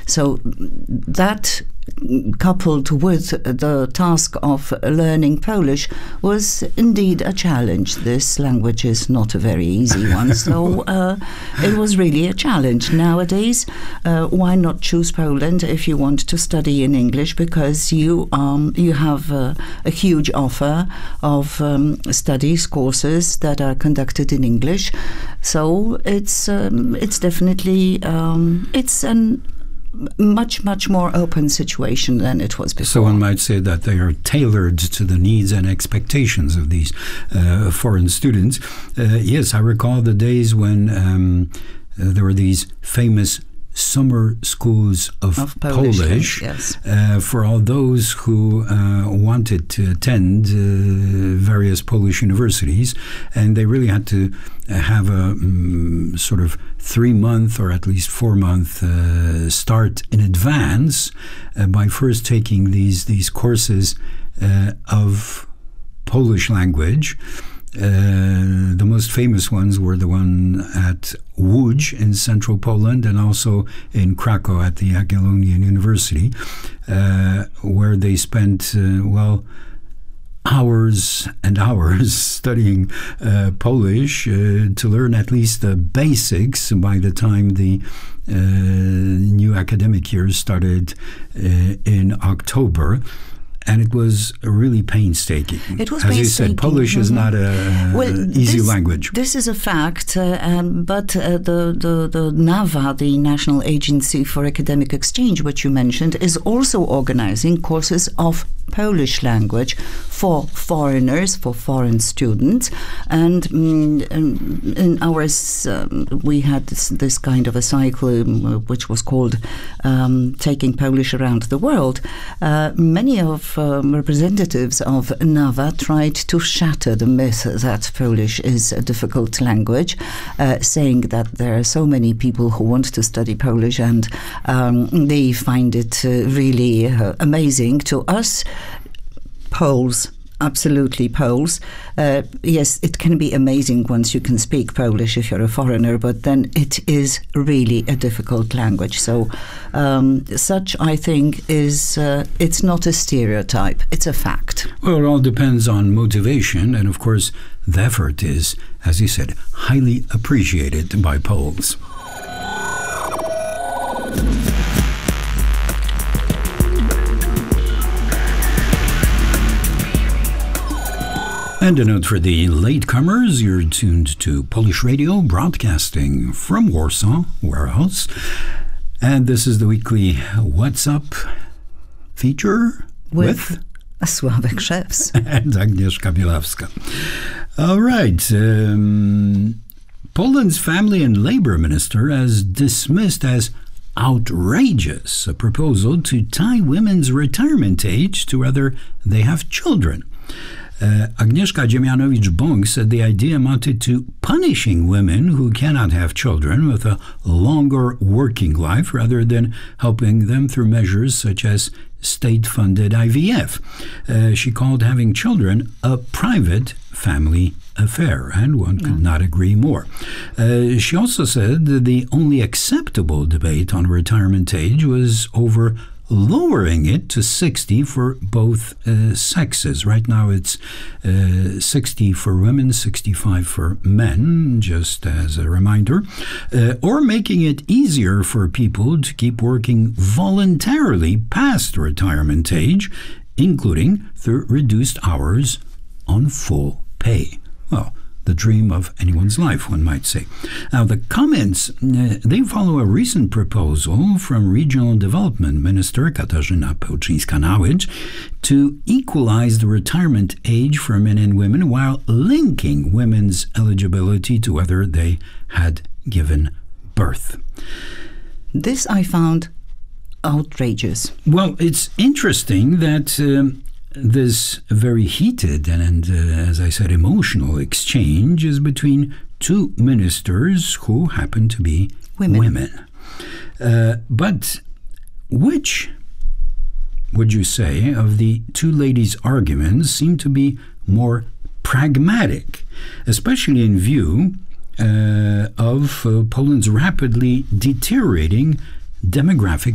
So that, coupled with the task of learning Polish, was indeed a challenge. This language is not a very easy one, so it was really a challenge. Nowadays, why not choose Poland if you want to study in English? Because you have a huge offer of studies, courses that are conducted in English. So it's definitely it's an much more open situation than it was before. So one might say that they are tailored to the needs and expectations of these foreign students. Yes, I recall the days when there were these famous summer schools of Polish, yes. For all those who wanted to attend various Polish universities, and they really had to have a sort of 3-month or at least 4-month start in advance by first taking these courses of Polish language. The most famous ones were the one at Łódź in central Poland and also in Krakow at the Jagiellonian University, where they spent, hours and hours studying Polish to learn at least the basics by the time the new academic year started in October. And it was really painstaking. It was As painstaking. you said, Polish is not an easy language. This is a fact, but the NAWA, the National Agency for Academic Exchange, which you mentioned, is also organizing courses of Polish language for foreigners, for foreign students. And in ours, we had this kind of a cycle which was called Taking Polish Around the World. Many of representatives of NAWA tried to shatter the myth that Polish is a difficult language, saying that there are so many people who want to study Polish and they find it really amazing. To us, Poles, absolutely Poles, yes, it can be amazing once you can speak Polish if you're a foreigner, but then it is really a difficult language. So such, I think, is it's not a stereotype, it's a fact. Well, it all depends on motivation, and of course the effort is, as you said, highly appreciated by Poles. And a note for the latecomers, you're tuned to Polish Radio, broadcasting from Warsaw Warehouse. And this is the weekly What's Up feature with Sławek Szewc and Agnieszka Bielawska. All right. Poland's Family and Labor Minister has dismissed as outrageous a proposal to tie women's retirement age to whether they have children. Agnieszka Dziemianowicz-Bąk said the idea amounted to punishing women who cannot have children with a longer working life rather than helping them through measures such as state-funded IVF. She called having children a private family affair, and one could not agree more. She also said that the only acceptable debate on retirement age was over lowering it to 60 for both sexes. Right now it's 60 for women, 65 for men, just as a reminder, or making it easier for people to keep working voluntarily past retirement age, including through reduced hours on full pay. Well, the dream of anyone's life, one might say. Now, the comments, they follow a recent proposal from Regional Development Minister Katarzyna Pełczyńska-Nałęcz to equalize the retirement age for men and women while linking women's eligibility to whether they had given birth. This I found outrageous. Well, it's interesting that this very heated and as I said, emotional exchange is between two ministers who happen to be women. But which, would you say, of the two ladies' arguments seem to be more pragmatic, especially in view of Poland's rapidly deteriorating demographic